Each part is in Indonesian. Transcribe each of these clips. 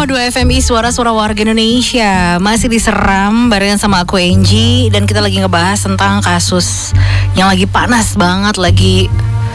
105,2 FMI Suara-Suara Warga Indonesia. Masih diseram barengan sama aku Angie. Dan kita lagi ngebahas tentang kasus yang lagi panas banget, lagi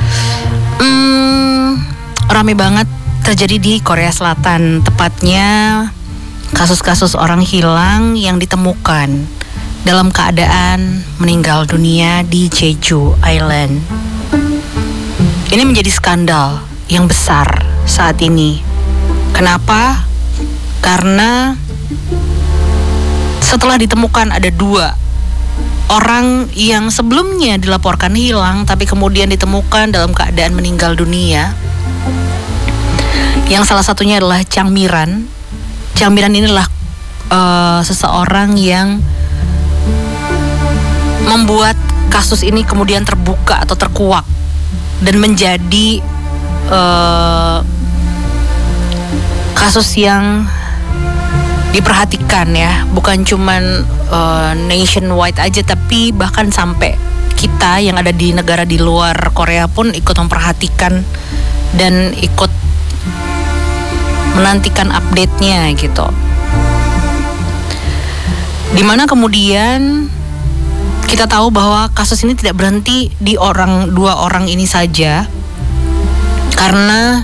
rame banget terjadi di Korea Selatan. Tepatnya kasus-kasus orang hilang yang ditemukan dalam keadaan meninggal dunia di Jeju Island. Ini menjadi skandal yang besar saat ini. Kenapa? Karena setelah ditemukan ada 2 orang yang sebelumnya dilaporkan hilang, tapi kemudian ditemukan dalam keadaan meninggal dunia. Yang salah satunya adalah Chang Miran. Chang Miran ini adalah seseorang yang membuat kasus ini kemudian terbuka atau terkuak dan menjadi kasus yang diperhatikan ya, bukan cuman nationwide aja, tapi bahkan sampai kita yang ada di negara di luar Korea pun ikut memperhatikan dan ikut menantikan update-nya gitu. Dimana kemudian kita tahu bahwa kasus ini tidak berhenti di 2 orang ini saja, karena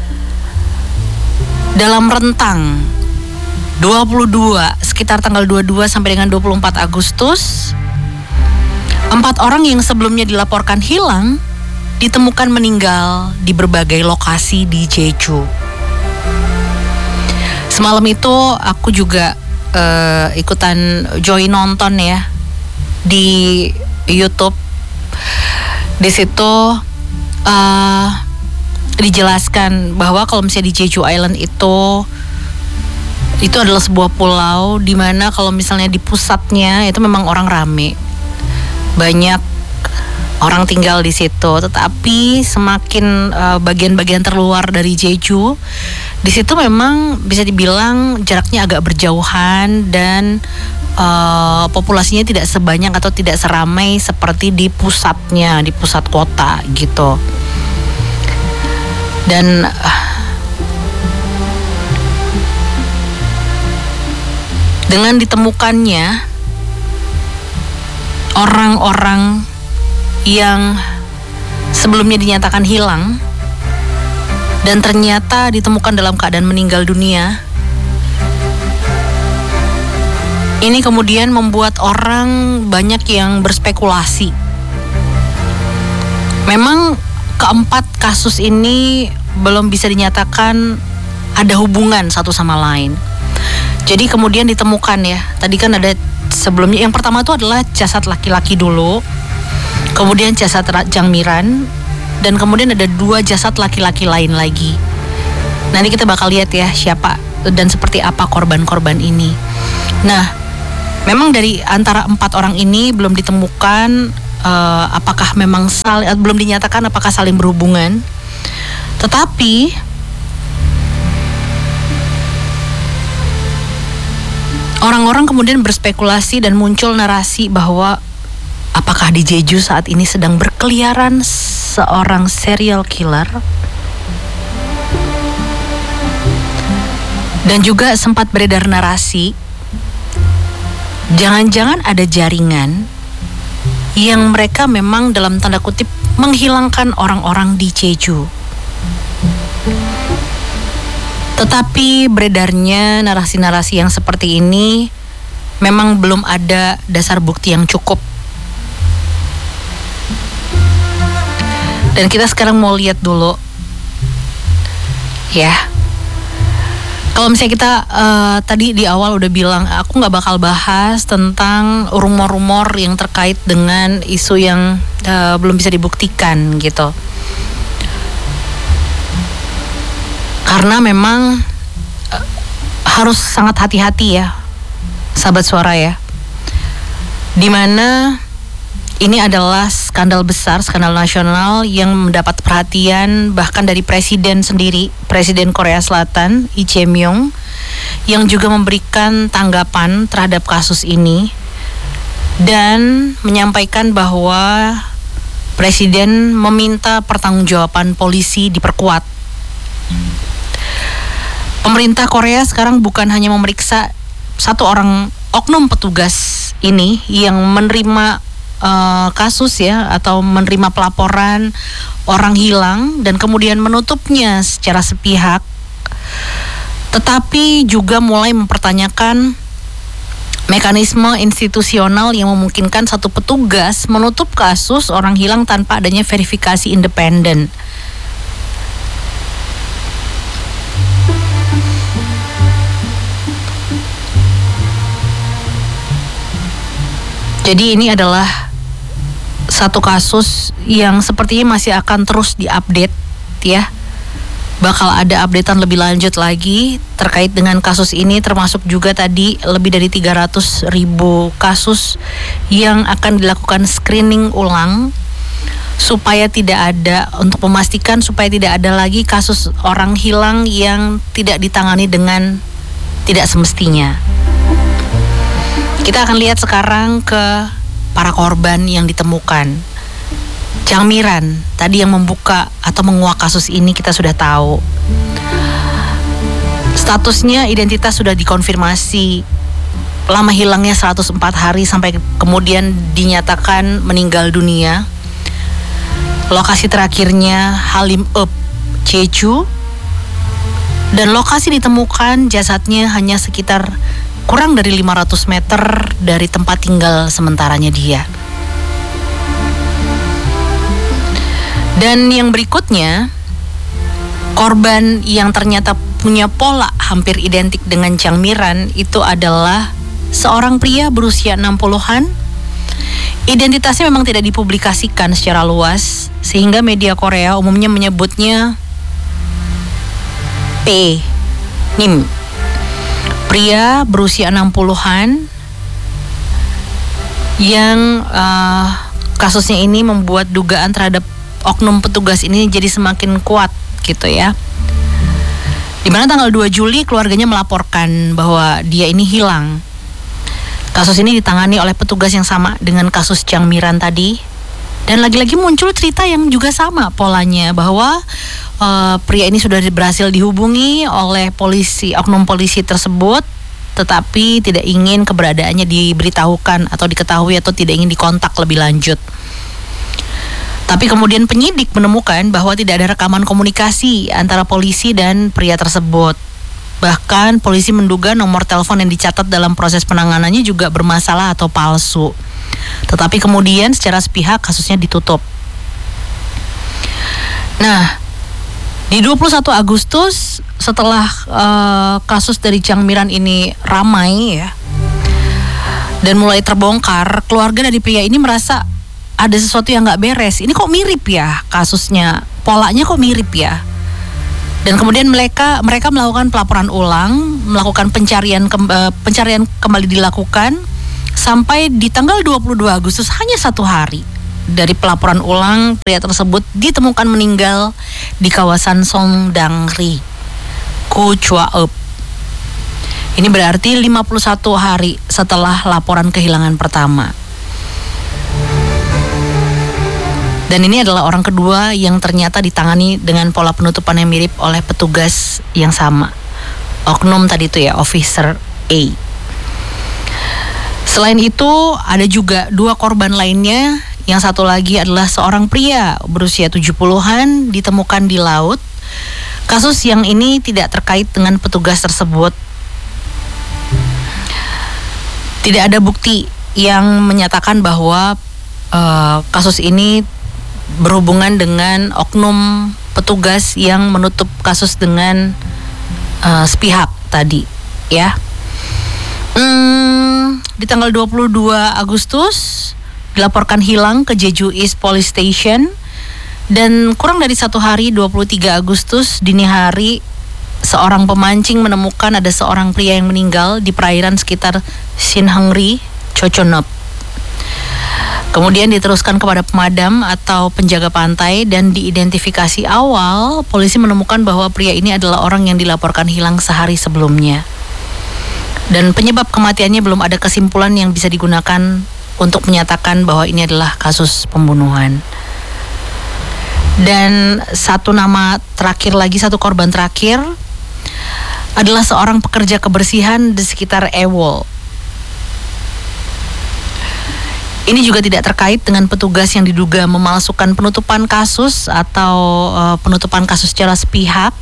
dalam rentang 22 sekitar tanggal 22 sampai dengan 24 Agustus 4 orang yang sebelumnya dilaporkan hilang ditemukan meninggal di berbagai lokasi di Jeju. Semalam itu aku juga ikutan join nonton ya di YouTube. Di situ dijelaskan bahwa kalau misalnya di Jeju Island itu adalah sebuah pulau di mana kalau misalnya di pusatnya itu memang orang rame, banyak orang tinggal di situ. Tetapi semakin bagian-bagian terluar dari Jeju, di situ memang bisa dibilang jaraknya agak berjauhan dan populasinya tidak sebanyak atau tidak seramai seperti di pusatnya, di pusat kota gitu. Dan dengan ditemukannya orang-orang yang sebelumnya dinyatakan hilang dan ternyata ditemukan dalam keadaan meninggal dunia, ini kemudian membuat orang banyak yang berspekulasi. Memang keempat kasus ini belum bisa dinyatakan ada hubungan satu sama lain. Jadi kemudian ditemukan ya, tadi kan ada sebelumnya, yang pertama itu adalah jasad laki-laki dulu, kemudian jasad Chang Miran, dan kemudian ada 2 jasad laki-laki lain lagi. Nanti kita bakal lihat ya siapa dan seperti apa korban-korban ini. Nah, memang dari antara 4 orang ini belum ditemukan apakah memang belum dinyatakan apakah saling berhubungan. Tetapi orang-orang kemudian berspekulasi dan muncul narasi bahwa apakah di Jeju saat ini sedang berkeliaran seorang serial killer. Dan juga sempat beredar narasi jangan-jangan ada jaringan yang mereka memang dalam tanda kutip menghilangkan orang-orang di Jeju. Tetapi beredarnya narasi-narasi yang seperti ini memang belum ada dasar bukti yang cukup. Dan kita sekarang mau lihat dulu ya. Kalau misalnya kita tadi di awal udah bilang aku gak bakal bahas tentang rumor-rumor yang terkait dengan isu yang belum bisa dibuktikan gitu. Karena memang harus sangat hati-hati ya, sahabat suara ya. Dimana ini adalah skandal besar, skandal nasional yang mendapat perhatian bahkan dari presiden sendiri, Presiden Korea Selatan Lee Jae-myung, yang juga memberikan tanggapan terhadap kasus ini dan menyampaikan bahwa Presiden meminta pertanggungjawaban polisi diperkuat. Pemerintah Korea sekarang bukan hanya memeriksa satu orang oknum petugas ini yang menerima kasus ya, atau menerima pelaporan orang hilang dan kemudian menutupnya secara sepihak, tetapi juga mulai mempertanyakan mekanisme institusional yang memungkinkan satu petugas menutup kasus orang hilang tanpa adanya verifikasi independen. Jadi ini adalah satu kasus yang sepertinya masih akan terus diupdate ya. Bakal ada updatean lebih lanjut lagi terkait dengan kasus ini, termasuk juga tadi lebih dari 300.000 kasus yang akan dilakukan screening ulang supaya tidak ada, untuk memastikan supaya tidak ada lagi kasus orang hilang yang tidak ditangani dengan tidak semestinya. Kita akan lihat sekarang ke para korban yang ditemukan. Chang Mi-ran tadi yang membuka atau menguak kasus ini kita sudah tahu. Statusnya, identitas sudah dikonfirmasi. Lama hilangnya 104 hari sampai kemudian dinyatakan meninggal dunia. Lokasi terakhirnya Halim-eub, Jeju. Dan lokasi ditemukan jasadnya hanya sekitar kurang dari 500 meter dari tempat tinggal sementaranya dia. Dan yang berikutnya, korban yang ternyata punya pola hampir identik dengan Chang Mi-ran itu adalah seorang pria berusia 60-an. Identitasnya memang tidak dipublikasikan secara luas, sehingga media Korea umumnya menyebutnya P. Nim. Pria berusia 60-an yang kasusnya ini membuat dugaan terhadap oknum petugas ini jadi semakin kuat gitu ya. Dimana tanggal 2 Juli keluarganya melaporkan bahwa dia ini hilang. Kasus ini ditangani oleh petugas yang sama dengan kasus Chang Mi-ran tadi. Dan lagi-lagi muncul cerita yang juga sama polanya, bahwa pria ini sudah berhasil dihubungi oleh polisi, oknum polisi tersebut, tetapi tidak ingin keberadaannya diberitahukan atau diketahui atau tidak ingin dikontak lebih lanjut. Tapi kemudian penyidik menemukan bahwa tidak ada rekaman komunikasi antara polisi dan pria tersebut. Bahkan polisi menduga nomor telepon yang dicatat dalam proses penanganannya juga bermasalah atau palsu. Tetapi kemudian secara sepihak kasusnya ditutup. Nah, di 21 Agustus setelah kasus dari Chang Mi-ran ini ramai ya, dan mulai terbongkar, keluarga dari pria ini merasa ada sesuatu yang nggak beres. Ini kok mirip ya kasusnya, polanya kok mirip ya. Dan kemudian mereka melakukan pelaporan ulang, melakukan pencarian kembali dilakukan sampai di tanggal 22 Agustus, hanya 1 hari dari pelaporan ulang, pria tersebut ditemukan meninggal di kawasan Songdang-ri, Kuchwa-eub. Ini berarti 51 hari setelah laporan kehilangan pertama. Dan ini adalah orang kedua yang ternyata ditangani dengan pola penutupan yang mirip oleh petugas yang sama. Oknum tadi itu ya, Officer A. Selain itu, ada juga 2 korban lainnya. Yang satu lagi adalah seorang pria berusia 70-an ditemukan di laut. Kasus yang ini tidak terkait dengan petugas tersebut. Tidak ada bukti yang menyatakan bahwa kasus ini berhubungan dengan oknum petugas yang menutup kasus dengan sepihak tadi ya. Di tanggal 22 Agustus dilaporkan hilang ke Jeju East Police Station, dan kurang dari 1 hari, 23 Agustus dini hari, seorang pemancing menemukan ada seorang pria yang meninggal di perairan sekitar Sinheungri, Chochonop. Kemudian diteruskan kepada pemadam atau penjaga pantai, dan diidentifikasi awal polisi menemukan bahwa pria ini adalah orang yang dilaporkan hilang sehari sebelumnya. Dan penyebab kematiannya belum ada kesimpulan yang bisa digunakan untuk menyatakan bahwa ini adalah kasus pembunuhan. Dan satu nama terakhir lagi, satu korban terakhir adalah seorang pekerja kebersihan di sekitar Ewol. Ini juga tidak terkait dengan petugas yang diduga memalsukan penutupan kasus atau penutupan kasus secara sepihak,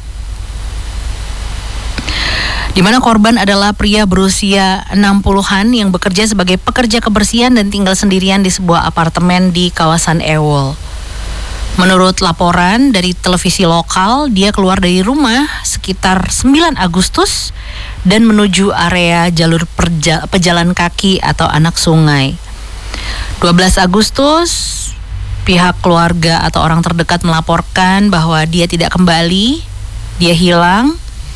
di mana korban adalah pria berusia 60-an yang bekerja sebagai pekerja kebersihan dan tinggal sendirian di sebuah apartemen di kawasan Ewol. Menurut laporan dari televisi lokal, dia keluar dari rumah sekitar 9 Agustus dan menuju area jalur pejalan kaki atau anak sungai. 12 Agustus, pihak keluarga atau orang terdekat melaporkan bahwa dia tidak kembali, dia hilang.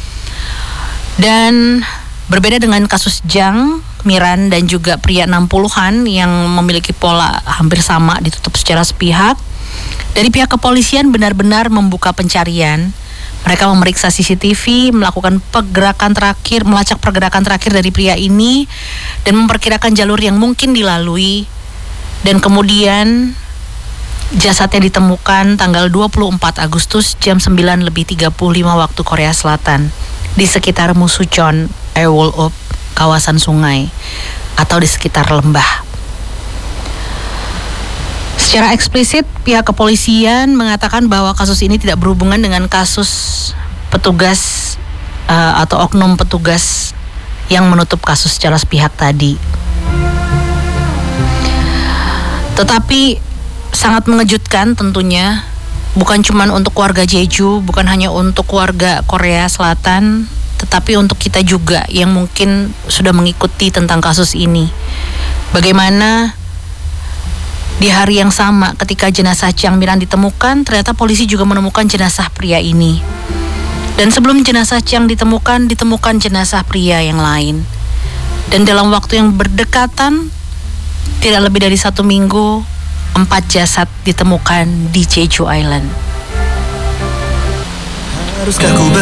Dan berbeda dengan kasus Jang, Miran dan juga pria 60-an yang memiliki pola hampir sama, ditutup secara sepihak, dari pihak kepolisian benar-benar membuka pencarian. Mereka memeriksa CCTV, melakukan melacak pergerakan terakhir dari pria ini dan memperkirakan jalur yang mungkin dilalui. Dan kemudian jasadnya ditemukan tanggal 24 Agustus jam 9:35 waktu Korea Selatan di sekitar Musuchon, Ewol-up, kawasan sungai atau di sekitar lembah. Secara eksplisit, pihak kepolisian mengatakan bahwa kasus ini tidak berhubungan dengan kasus petugas atau oknum petugas yang menutup kasus secara sepihak tadi. Tetapi sangat mengejutkan tentunya, bukan cuma untuk warga Jeju, bukan hanya untuk warga Korea Selatan, tetapi untuk kita juga yang mungkin sudah mengikuti tentang kasus ini. Bagaimana di hari yang sama ketika jenazah Jang Miran ditemukan, ternyata polisi juga menemukan jenazah pria ini. Dan sebelum jenazah Jang ditemukan jenazah pria yang lain. Dan dalam waktu yang berdekatan, tidak lebih dari 1 minggu, 4 jasad ditemukan di Jeju Island. Haruskah ku